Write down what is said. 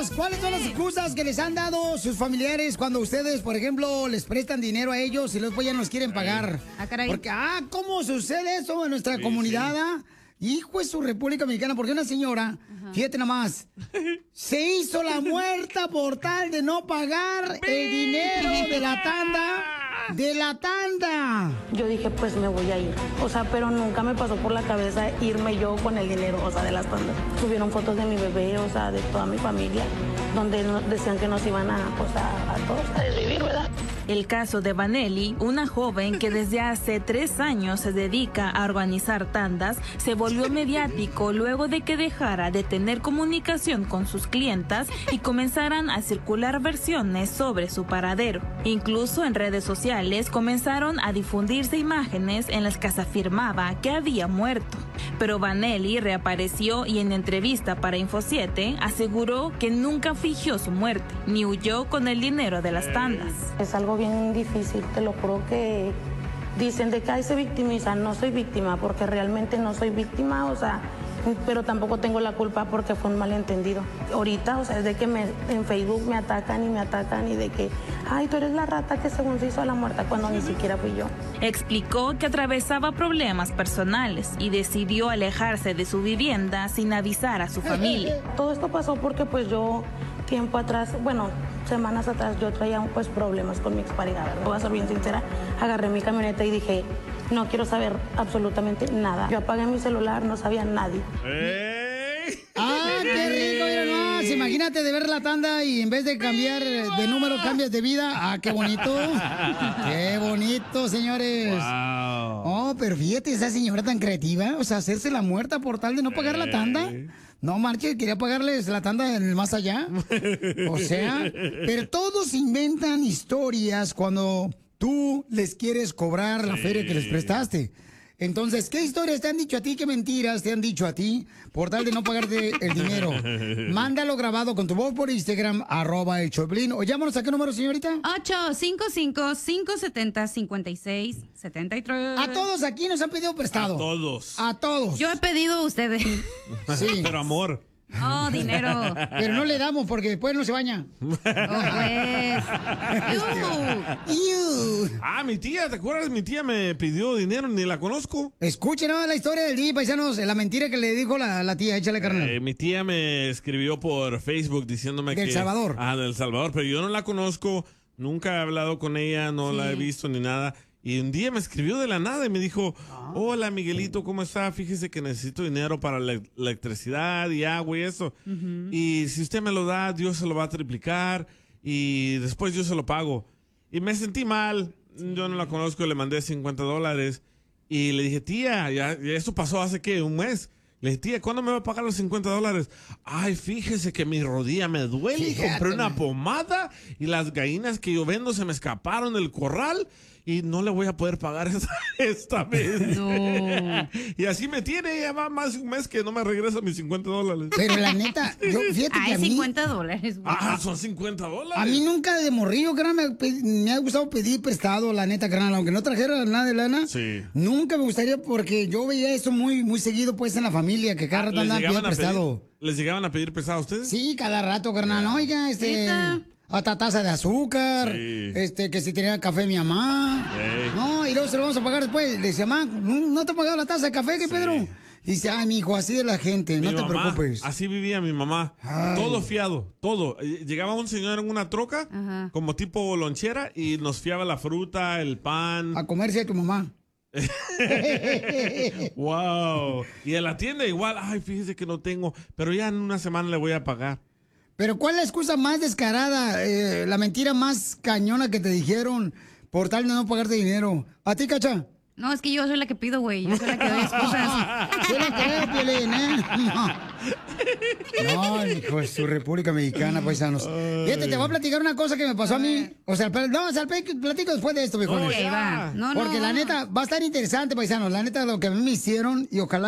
paisanos, ¿cuáles son las excusas que les han dado sus familiares cuando ustedes, por ejemplo, les prestan dinero a ellos y después ya no los quieren pagar? Caray. Porque, ¿cómo sucede eso en nuestra comunidad? Hijo de su República Mexicana, porque una señora, fíjate nomás, se hizo la muerta por tal de no pagar el dinero de la tanda. ¡De la tanda! Yo dije, pues me voy a ir. O sea, pero nunca me pasó por la cabeza irme yo con el dinero, o sea, de las tandas. Subieron fotos de mi bebé, o sea, de toda mi familia, donde decían que nos iban a todos a desvivir, ¿verdad? El caso de Vanelli, una joven que desde hace 3 años se dedica a organizar tandas, se volvió mediático luego de que dejara de tener comunicación con sus clientas y comenzaran a circular versiones sobre su paradero. Incluso en redes sociales comenzaron a difundirse imágenes en las que se afirmaba que había muerto. Pero Vanelli reapareció y en entrevista para Info7 aseguró que nunca fingió su muerte, ni huyó con el dinero de las tandas. Es algo bien difícil, te lo juro que dicen de que ahí se victimiza. No soy víctima porque realmente no soy víctima, o sea, pero tampoco tengo la culpa porque fue un malentendido. Ahorita, o sea, es de que en Facebook me atacan y de que, ay, tú eres la rata que según se hizo a la muerta cuando ni siquiera fui yo. Explicó que atravesaba problemas personales y decidió alejarse de su vivienda sin avisar a su familia. Todo esto pasó porque pues yo tiempo atrás, bueno, semanas atrás yo traía pues problemas con mi expareja, ¿verdad? Voy a ser bien sincera, agarré mi camioneta y dije, no quiero saber absolutamente nada. Yo apagué mi celular, no sabía nadie. ¡Qué rico! Mira nomás, imagínate de ver la tanda y en vez de cambiar de número, cambias de vida. ¡Qué bonito! ¡Qué bonito, señores! Wow. Oh, pero fíjate, esa señora tan creativa, o sea, hacerse la muerta por tal de no pagar la tanda. No, marche, quería pagarles la tanda en el más allá. O sea, pero todos inventan historias cuando tú les quieres cobrar la feria que les prestaste. Entonces, ¿qué historias te han dicho a ti? ¿Qué mentiras te han dicho a ti por tal de no pagarte el dinero? Mándalo grabado con tu voz por Instagram, @el Choplin. O llámanos a qué número, señorita. 855-570-5673. A todos aquí nos han pedido prestado. A todos. A todos. Yo he pedido a ustedes. Sí. Pero amor. Oh, dinero. Pero no le damos porque después no se baña. Oh, pues. Mi tía, ¿te acuerdas? Mi tía me pidió dinero, ni la conozco. Escuchen la historia del día, paisanos, la mentira que le dijo la tía, échale carnal. Mi tía me escribió por Facebook diciéndome que... Del Salvador. Del Salvador, pero yo no la conozco, nunca he hablado con ella, no la he visto ni nada. Y un día me escribió de la nada y me dijo, hola Miguelito, ¿cómo está? Fíjese que necesito dinero para la electricidad y agua y eso. Y si usted me lo da, Dios se lo va a triplicar y después yo se lo pago. Y me sentí mal, yo no la conozco, le mandé $50 y le dije, tía, ya esto pasó hace, ¿qué? ¿Un mes? Le dije, tía, ¿cuándo me va a pagar los $50? Ay, fíjese que mi rodilla me duele y compré una pomada y las gallinas que yo vendo se me escaparon del corral y no le voy a poder pagar esta vez. No. Y así me tiene, ya va más de un mes que no me regresa mis $50. Pero la neta, yo fíjate que a mí... $50. Son $50. A mí nunca de morrillo, carnal, me ha gustado pedir prestado, la neta, carnal, aunque no trajera nada de lana. Sí. Nunca me gustaría porque yo veía eso muy, muy seguido, pues, en la familia, que cada rato andaban pidiendo prestado. ¿Les llegaban a pedir prestado a ustedes? Sí, cada rato, carnal. Oiga, hasta taza de azúcar, que si tenía café mi mamá. No, y luego se lo vamos a pagar después. Le decía, mamá, ¿no te ha pagado la taza de café, qué Pedro? Y dice, ay, mi hijo, así de la gente, no te preocupes. Así vivía mi mamá. Todo fiado, todo. Llegaba un señor en una troca, como tipo lonchera, y nos fiaba la fruta, el pan. A comerse a tu mamá. Wow. Y en la tienda igual, ay, fíjese que no tengo, pero ya en una semana le voy a pagar. Pero ¿cuál es la excusa más descarada, la mentira más cañona que te dijeron por tal de no pagarte dinero? ¿A ti, Cacha? No, es que yo soy la que pido, güey. Yo soy la que doy excusas. Yo la creo, Piolín, ¿eh? No, hijo de su República Mexicana, paisanos. Fíjate, te voy a platicar una cosa que me pasó a mí. O sea, platico después de esto, viejones. Ok, va. No, porque la neta, va a estar interesante, paisanos. La neta, lo que a mí me hicieron y ojalá